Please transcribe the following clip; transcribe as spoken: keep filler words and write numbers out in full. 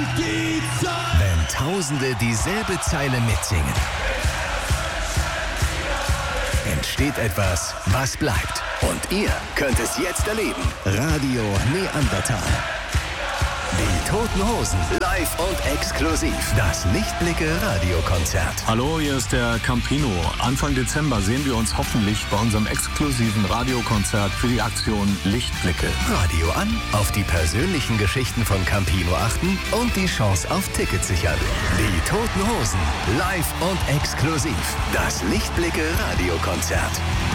die Zeit. Wenn Tausende dieselbe Zeile mitsingen, entsteht etwas, was bleibt. Und ihr könnt es jetzt erleben. Radio Neandertal. Die Toten Hosen, live und exklusiv. Das Lichtblicke-Radiokonzert. Hallo, hier ist der Campino. Anfang Dezember sehen wir uns hoffentlich bei unserem exklusiven Radiokonzert für die Aktion Lichtblicke. Radio an, auf die persönlichen Geschichten von Campino achten und die Chance auf Tickets sichern. Die Toten Hosen, live und exklusiv. Das Lichtblicke-Radiokonzert.